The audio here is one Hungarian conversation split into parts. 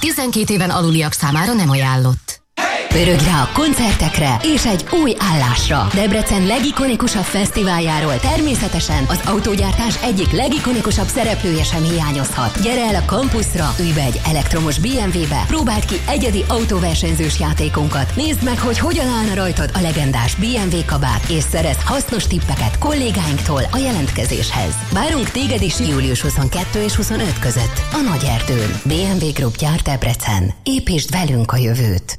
12 éven aluliak számára nem ajánlott. Pörög rá a koncertekre és egy új állásra. Debrecen legikonikusabb fesztiváljáról természetesen az autógyártás egyik legikonikusabb szereplője sem hiányozhat. Gyere el a kampuszra, ülj be egy elektromos BMW-be, próbáld ki egyedi autóversenyzős játékunkat, nézd meg, hogy hogyan állna rajtad a legendás BMW kabát, és szerezz hasznos tippeket kollégáinktól a jelentkezéshez. Várunk téged is július 22 és 25 között a Nagyerdőn. BMW Group gyárt Debrecen. Építsd velünk a jövőt.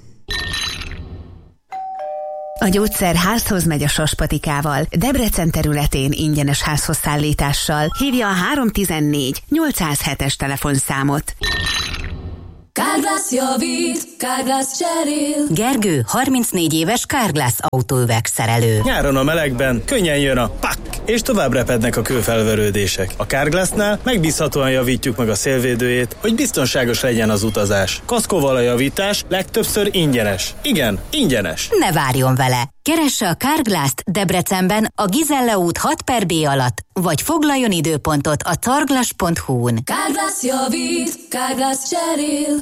A gyógyszer házhoz megy a Saspatikával. Debrecen területén ingyenes házhozszállítással. Hívja a 314 807-es telefonszámot. Carglass javít, Carglass cserél. Gergő, 34 éves Carglass autóüvegszerelő. Nyáron a melegben könnyen jön a pak, és tovább repednek a kőfelverődések. A Carglassnál megbízhatóan javítjuk meg a szélvédőjét, hogy biztonságos legyen az utazás. Kaszkóval a javítás legtöbbször ingyenes. Igen, ingyenes. Ne várjon vele! Keresse a Carglass-t Debrecenben a Gizella út 6/B alatt, vagy foglaljon időpontot a carglass.hu-n. Carglass javít, Carglass cserél.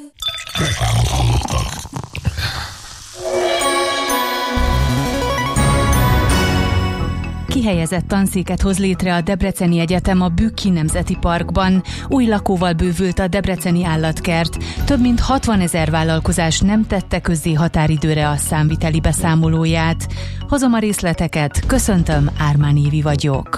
Kihelyezett tanszéket hoz létre a Debreceni Egyetem a Bükki Nemzeti Parkban. Új lakóval bővült a debreceni állatkert. Több mint 60 000 vállalkozás nem tette közzé határidőre a számviteli beszámolóját. Hozom a részleteket, köszöntöm, Ármán Évi vagyok.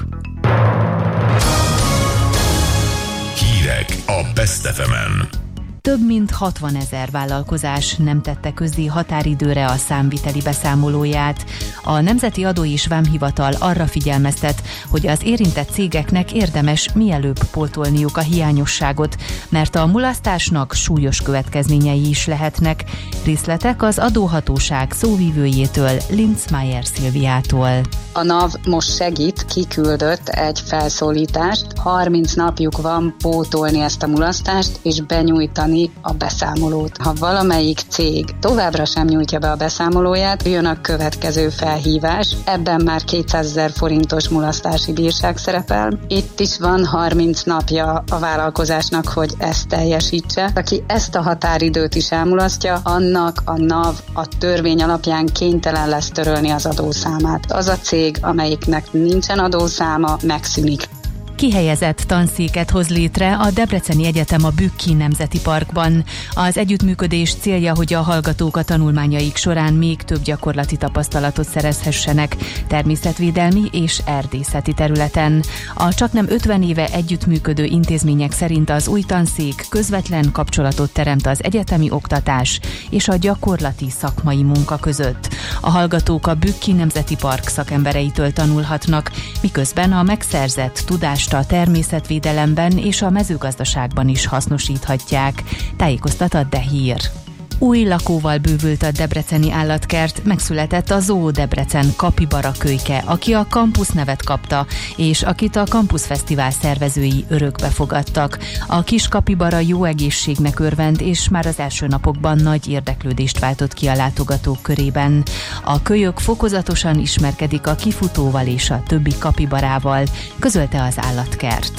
Hírek a Best FM-en. Több mint 60 000 vállalkozás nem tette közzé határidőre a számviteli beszámolóját. A Nemzeti Adó és Vámhivatal arra figyelmeztet, hogy az érintett cégeknek érdemes mielőbb pótolniuk a hiányosságot, mert a mulasztásnak súlyos következményei is lehetnek. Részletek az adóhatóság szóvivőjétől, Linzmeier Szilviától. A NAV most segít, kiküldött egy felszólítást, 30 napjuk van pótolni ezt a mulasztást és benyújtani a beszámolót. Ha valamelyik cég továbbra sem nyújtja be a beszámolóját, jön a következő felhívás, ebben már 200 000 forintos mulasztási bírság szerepel. Itt is van 30 napja a vállalkozásnak, hogy ezt teljesítse. Aki ezt a határidőt is elmulasztja, annak a NAV a törvény alapján kénytelen lesz törölni az adószámát. Az a cég, amelyiknek nincsen adószáma, megszűnik. Kihelyezett tanszéket hoz létre a Debreceni Egyetem a Bükki Nemzeti Parkban. Az együttműködés célja, hogy a hallgatók a tanulmányaik során még több gyakorlati tapasztalatot szerezhessenek természetvédelmi és erdészeti területen. A csaknem 50 éve együttműködő intézmények szerint az új tanszék közvetlen kapcsolatot teremt az egyetemi oktatás és a gyakorlati szakmai munka között. A hallgatók a Bükki Nemzeti Park szakembereitől tanulhatnak, miközben a megszerzett tudást a természetvédelemben és a mezőgazdaságban is hasznosíthatják, tájékoztat a De Hír. Új lakóval bővült a debreceni állatkert, megszületett a Zoo Debrecen kapibara kölyke, aki a Campus nevet kapta, és akit a Campus Fesztivál szervezői örökbe fogadtak. A kis kapibara jó egészségnek örvend, és már az első napokban nagy érdeklődést váltott ki a látogatók körében. A kölyök fokozatosan ismerkedik a kifutóval és a többi kapibarával, közölte az állatkert.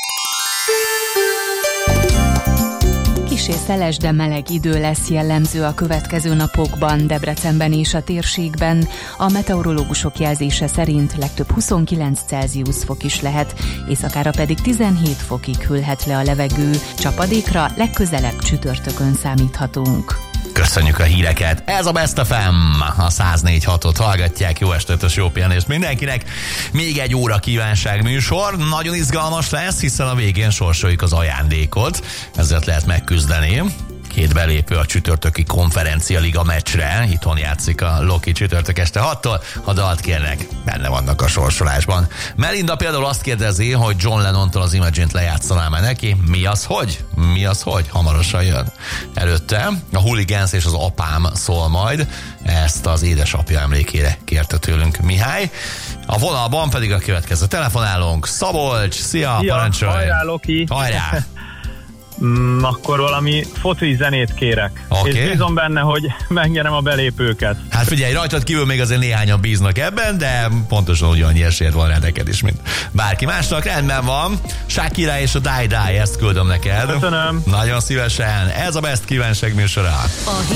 Kissé szeles, de meleg idő lesz jellemző a következő napokban Debrecenben és a térségben. A meteorológusok jelzése szerint legtöbb 29 Celsius fok is lehet, éjszakára pedig 17 fokig hűlhet le a levegő. Csapadékra legközelebb csütörtökön számíthatunk. Köszönjük a híreket! Ez a Best FM! A 104.6-ot hallgatják, jó estét és jó pihenést mindenkinek! Még egy óra kívánság műsor, nagyon izgalmas lesz, hiszen a végén sorsoljuk az ajándékot, ezzel lehet megküzdeni. 2 belépő a csütörtöki konferencialiga meccsre, itthon játszik a Loki csütörtök este 6-tól, ha dalt kérnek, benne vannak a sorsolásban. Melinda például azt kérdezi, hogy John Lennontól az Imagine-t lejátszanám -e neki. Mi az, hogy? Hamarosan jön. Előtte a Hooligans és az apám szól majd, ezt az édesapja emlékére kérte tőlünk Mihály. A vonalban pedig a következő telefonálónk, Szabolcs, szia, parancsolj! Hajrá, Loki! Hajrá! Akkor valami foci zenét kérek. Okay. És bízom benne, hogy megnyerem a belépőket. Hát figyelj, rajtad kívül még azért néhányan bíznak ebben, de pontosan ugyannyi esélyed van rá neked is, mint bárki másnak. Rendben van. Shakira és a Die Die, ezt küldöm neked. Köszönöm. Nagyon szívesen. Ez a Best kívánság műsora.